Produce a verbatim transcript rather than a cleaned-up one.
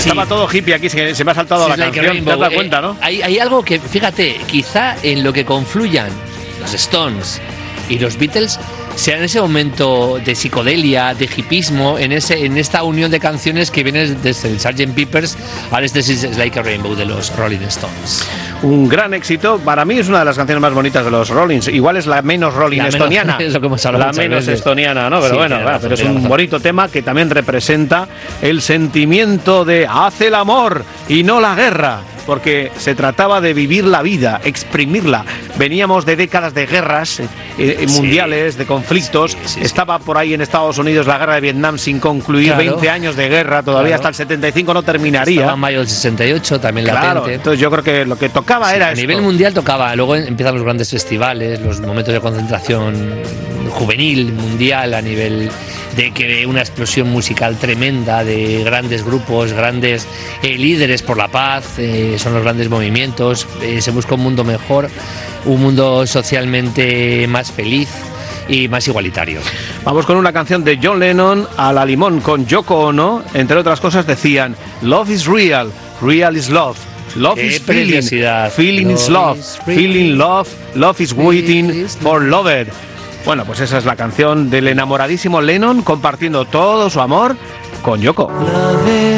Estaba todo hippie aquí, se, se me ha saltado Sí, la like canción, te has dado cuenta, ¿no? Eh, hay, hay algo que, fíjate, quizá en lo que confluyan los Stones y los Beatles sea en ese momento de psicodelia, de hipismo, en ese en esta unión de canciones que viene desde el sergeant Pepper's a este It's Like a Rainbow de los Rolling Stones. Un gran éxito, para mí es una de las canciones más bonitas de los Rollins, igual es la menos Rolling La estoniana, menos, es lo que hemos hablado la muchas menos veces. estoniana, ¿no? Pero Sí, bueno, tiene va, razón, pero es tiene un razón. bonito tema que también representa el sentimiento de haz el amor y no la guerra, porque se trataba de vivir la vida, exprimirla. Veníamos de décadas de guerras eh, Sí. mundiales, de conflictos. Sí, sí, sí. Estaba por ahí en Estados Unidos la guerra de Vietnam sin concluir, Claro. veinte años de guerra, todavía Claro. hasta el setenta y cinco no terminaría. Estaba en mayo del sesenta y ocho, también Claro, latente. entonces yo creo que lo que tocaba Sí, era a esto. nivel mundial tocaba, luego empiezan los grandes festivales, los momentos de concentración juvenil, mundial, a nivel de que una explosión musical tremenda de grandes grupos, grandes eh, líderes por la paz, eh, son los grandes movimientos, eh, se busca un mundo mejor, un mundo socialmente más feliz y más igualitario. Vamos con una canción de John Lennon a la limón con Yoko Ono. Entre otras cosas decían: Love is real, real is love. Love Qué is feeling, preciosidad. feeling is Love love, is real. feeling love, love is waiting is for loved. Bueno, pues esa es la canción del enamoradísimo Lennon compartiendo todo su amor con Yoko.